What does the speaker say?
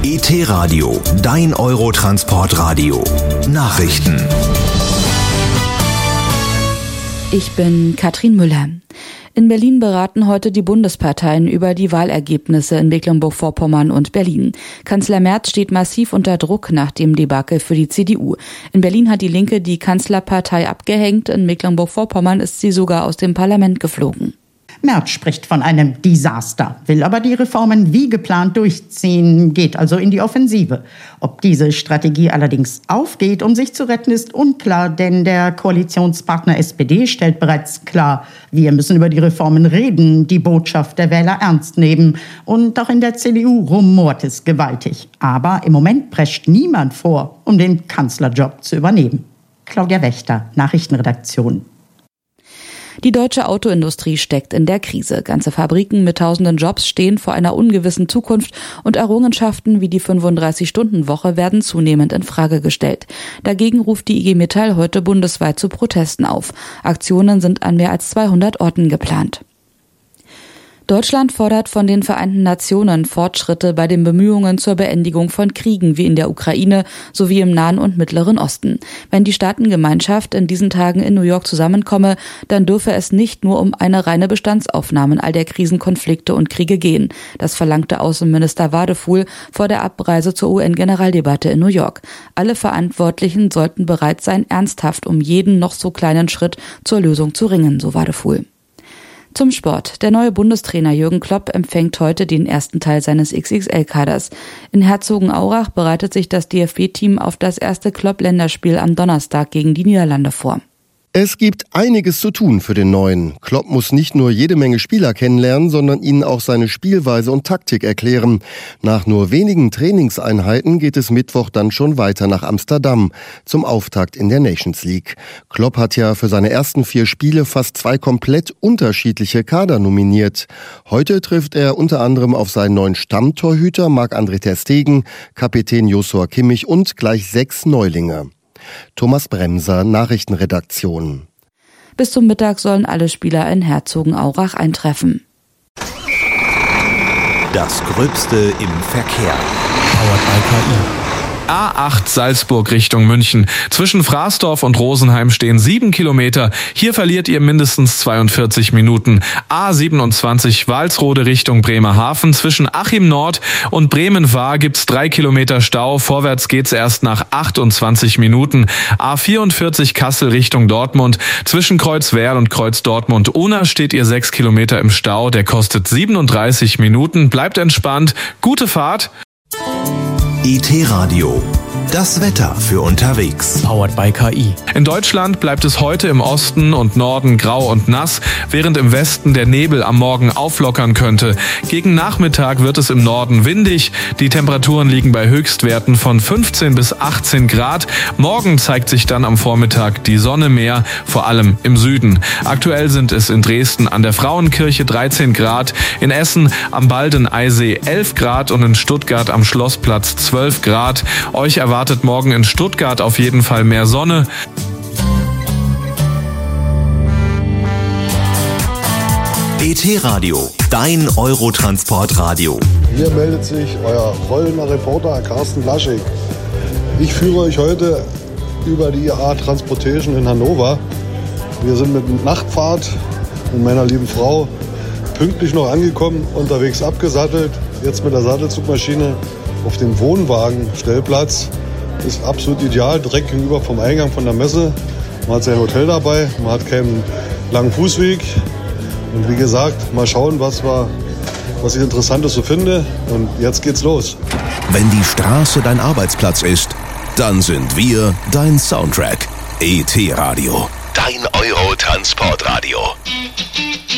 ET-Radio, dein Eurotransportradio. Nachrichten. Ich bin Katrin Müller. In Berlin beraten heute die Bundesparteien über die Wahlergebnisse in Mecklenburg-Vorpommern und Berlin. Kanzler Merz steht massiv unter Druck nach dem Debakel für die CDU. In Berlin hat die Linke die Kanzlerpartei abgehängt, in Mecklenburg-Vorpommern ist sie sogar aus dem Parlament geflogen. Merz spricht von einem Desaster, will aber die Reformen wie geplant durchziehen, geht also in die Offensive. Ob diese Strategie allerdings aufgeht, um sich zu retten, ist unklar, denn der Koalitionspartner SPD stellt bereits klar, wir müssen über die Reformen reden, die Botschaft der Wähler ernst nehmen. Und auch in der CDU rumort es gewaltig. Aber im Moment prescht niemand vor, um den Kanzlerjob zu übernehmen. Claudia Wächter, Nachrichtenredaktion. Die deutsche Autoindustrie steckt in der Krise. Ganze Fabriken mit tausenden Jobs stehen vor einer ungewissen Zukunft und Errungenschaften wie die 35-Stunden-Woche werden zunehmend in Frage gestellt. Dagegen ruft die IG Metall heute bundesweit zu Protesten auf. Aktionen sind an mehr als 200 Orten geplant. Deutschland fordert von den Vereinten Nationen Fortschritte bei den Bemühungen zur Beendigung von Kriegen wie in der Ukraine sowie im Nahen und Mittleren Osten. Wenn die Staatengemeinschaft in diesen Tagen in New York zusammenkomme, dann dürfe es nicht nur um eine reine Bestandsaufnahme all der Krisenkonflikte und Kriege gehen. Das verlangte Außenminister Wadefuhl vor der Abreise zur UN-Generaldebatte in New York. Alle Verantwortlichen sollten bereit sein, ernsthaft um jeden noch so kleinen Schritt zur Lösung zu ringen, so Wadefuhl. Zum Sport. Der neue Bundestrainer Jürgen Klopp empfängt heute den ersten Teil seines XXL-Kaders. In Herzogenaurach bereitet sich das DFB-Team auf das erste Klopp-Länderspiel am Donnerstag gegen die Niederlande vor. Es gibt einiges zu tun für den Neuen. Klopp muss nicht nur jede Menge Spieler kennenlernen, sondern ihnen auch seine Spielweise und Taktik erklären. Nach nur wenigen Trainingseinheiten geht es Mittwoch dann schon weiter nach Amsterdam zum Auftakt in der Nations League. Klopp hat ja für seine ersten 4 Spiele fast 2 komplett unterschiedliche Kader nominiert. Heute trifft er unter anderem auf seinen neuen Stammtorhüter Marc-André ter Stegen, Kapitän Joshua Kimmich und gleich 6 Neulinge. Thomas Bremser, Nachrichtenredaktion. Bis zum Mittag sollen alle Spieler in Herzogenaurach eintreffen. Das Gröbste im Verkehr. Powered by KI. A8 Salzburg Richtung München. Zwischen Fraßdorf und Rosenheim stehen 7 Kilometer. Hier verliert ihr mindestens 42 Minuten. A27 Walsrode Richtung Bremerhaven. Zwischen Achim Nord und Bremen-Wahr gibt's 3 Kilometer Stau. Vorwärts geht's erst nach 28 Minuten. A44 Kassel Richtung Dortmund. Zwischen Kreuzwerl und Kreuz Dortmund-Unna steht ihr 6 Kilometer im Stau. Der kostet 37 Minuten. Bleibt entspannt. Gute Fahrt. ET-Radio, das Wetter für unterwegs. Powered by KI. In Deutschland bleibt es heute im Osten und Norden grau und nass, während im Westen der Nebel am Morgen auflockern könnte. Gegen Nachmittag wird es im Norden windig. Die Temperaturen liegen bei Höchstwerten von 15 bis 18 Grad. Morgen zeigt sich dann am Vormittag die Sonne mehr, vor allem im Süden. Aktuell sind es in Dresden an der Frauenkirche 13 Grad, in Essen am Baldeneysee 11 Grad und in Stuttgart am Schlossplatz 12 Grad. Euch erwartet morgen in Stuttgart auf jeden Fall mehr Sonne. ET-Radio, dein Eurotransportradio. Hier meldet sich euer rollender Reporter Carsten Laschig. Ich führe euch heute über die IAA Transportation in Hannover. Wir sind mit Nachtfahrt mit meiner lieben Frau pünktlich noch angekommen, unterwegs abgesattelt. Jetzt mit der Sattelzugmaschine auf dem Wohnwagenstellplatz. Ist absolut ideal, direkt gegenüber vom Eingang von der Messe. Man hat sein Hotel dabei, man hat keinen langen Fußweg. Und wie gesagt, mal schauen, was ich Interessantes so finde. Und jetzt geht's los. Wenn die Straße dein Arbeitsplatz ist, dann sind wir dein Soundtrack. ET-Radio, dein Eurotransportradio.